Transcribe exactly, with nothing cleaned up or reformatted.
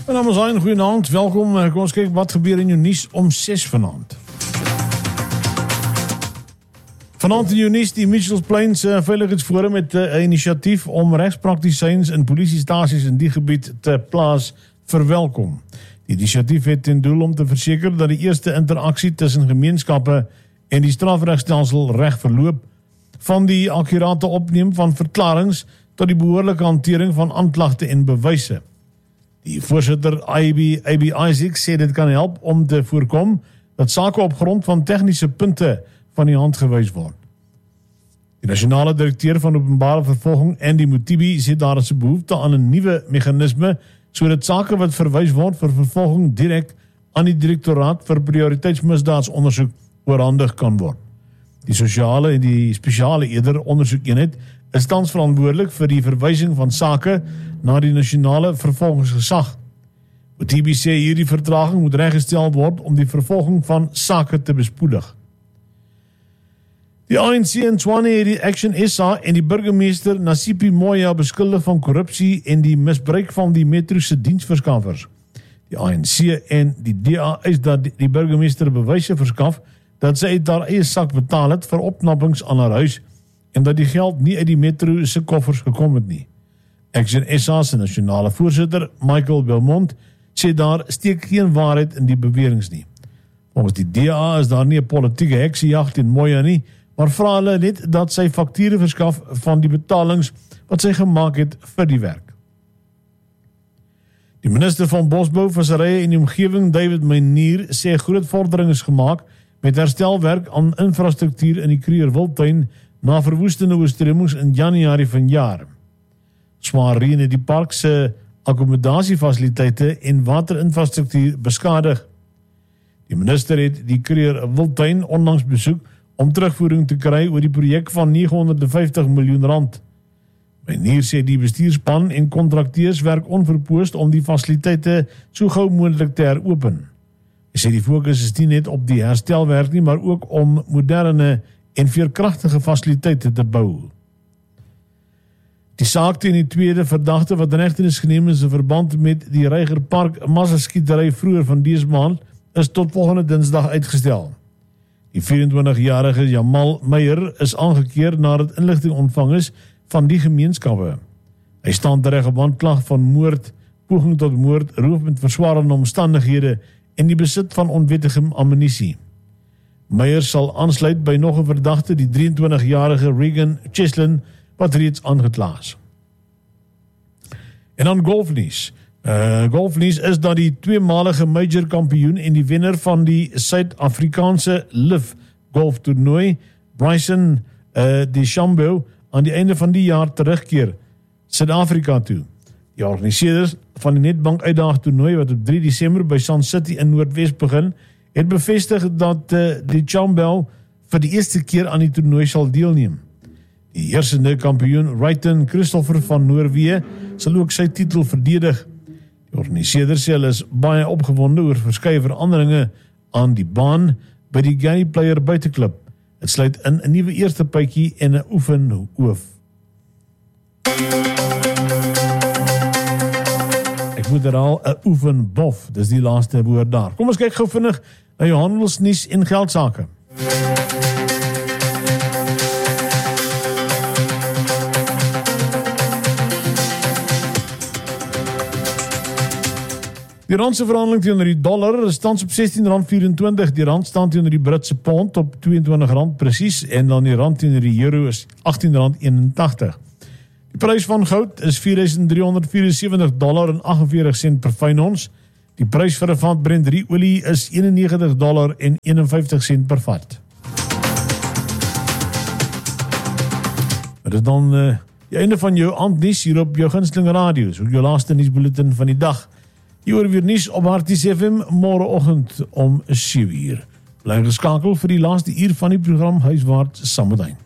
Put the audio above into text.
Mijn naam is Hein, goedenavond, welkom. Kom eens kijken wat gebeurt in jou nuus om zes vanavond. Vanavond in jou nuus die Mitchells Plains uh, Veiligheidsforum met een uh, initiatief om rechtspraktisyns in politiestaties in die gebied te plaas verwelkom. Die initiatief het ten doel om te verseker dat die eerste interaksie tussen gemeenskappe en die strafregstelsel reg verloop, van die akkurate opneem van verklarings tot die behoorlike hantering van aanklagte en bewyse. Die voorsitter A B, A B Isaac sê dit kan help om te voorkom dat sake op grond van tegniese punte van die hand gewys word. Die nasionale direkteur van openbare vervolging, Andy Mutibi, sê daar is 'n behoefte aan 'n nuwe meganisme sodat sake wat verwys word vir vervolging direk aan die direktoraat vir prioriteitsmisdaadsondersoek oorhandig kan word. Die sosiale en die spesiale eerder ondersoekeenheid is tans verantwoordelik vir die verwysing van sake na die nasionale vervolgingsgesag. Mutibi sê hierdie vertraging moet reggestel word om die vervolging van sake te bespoedig. Die A N C in Tshwane het die Action S A en die burgemeester Nasipi Moya beskuldig van korrupsie en die misbruik van die metro se diensverskaffers. Die A N C en die D A is dat die burgemeester bewyse verskaf dat sy uit haar eie sak betaal het vir opknappings aan haar huis en dat die geld nie uit die metro se koffers gekom het nie. Action S A se nasionale voorsitter, Michael Belmont, sê daar steek geen waarheid in die beweringe nie. Volgens die D A is daar nie 'n politieke heksejag teen Moya nie, maar vra hulle net dat sy fakture verskaf van die betalings wat sy gemaak het vir die werk. Die minister van Bosbou, Visserye en die Omgewing, David Meinier, sê groot vordering is gemaak met herstelwerk aan infrastruktuur in die Kruger Wildtuin na verwoestende oorstromings in Januarie vanjaar. Swaar reën het die park se akkommodasiefasiliteite en waterinfrastruktuur beskadig. Die minister het die Kruger Wildtuin onlangs besoek om terugvoering te kry oor die projek van nege honderd vyftig miljoen rand. Meneer sê die bestuurspan en kontrakteurs werk onverpoost om die fasiliteite so gou moontlik te heropen. Hy sê die fokus is nie net op die herstelwerk nie, maar ook om moderne en veerkragtige fasiliteite te bou. Die saak teen die tweede verdagte wat in hegtenis geneem is in verband met die Reiger Park massaskietery vroeër van dese maand is tot volgende Dinsdag uitgestel. Die vyf-en-twintigjarige Jamal Meyer is aangekeer nadat inligting ontvang is van die gemeenskappe. Hy staan tereg op aanklag van moord, poging tot moord, roof met verswarende omstandighede en die besit van onwettige ammunisie. Meyer sal aansluit by nog 'n verdagte, die drieëntwintigjarige Regan Cheslin, wat reeds aangekla is. En dan golfnuus. Uh, golfnuus is dat die tweemalige major kampioen en die wenner van die Suid-Afrikaanse Live golf toernooi, Bryson uh, DeChambeau, aan die einde van die jaar terugkeer Suid-Afrika toe. Die organiseerders van die Netbank uitdaag toernooi wat op drie Desember by Sun City in Noordwes begin, het bevestig dat uh, DeChambeau vir die eerste keer aan die toernooi sal deelneem. Die heersende kampioen Ryton Christopher van Noorwe sal ook sy titel verdedig. Die organiseerders sê hulle is baie opgewonde oor verskeie veranderinge aan die baan by die Gary Player buiteklub. Het sluit in 'n nuwe eerste puitjie en 'n oefenhoof. Ek moet herhaal, 'n oefenbof, dis die laaste woord daar. Kom ons kyk gou vinnig na jou handelsnuus en geldsaake. Die rand se verhandeling teenoor die dollar is tans op sestien rand vyf-en-twintig, die rand staan teenoor die Britse pond op tweeëntwintig rand presies en dan die rand teenoor die euro is agttien rand eenentagtig. Die prys van goud is vier duisend drie honderd vyf en sewentig dollar en aggenveertig sent per fyn ons. Die prys vir 'n vat Brent olie is eenennegentig dollar en eenenvyftig sent per vat. Dit is dan uh, die einde van jou aandnuus hier op jou gunsteling radio, so jou laaste nuusbulletin van die dag. Hier hoor weer nuus op Harties F M môreoggend om sewe uur. Bly geskakel vir die laaste uur van die program Huiswaarts saam met hy.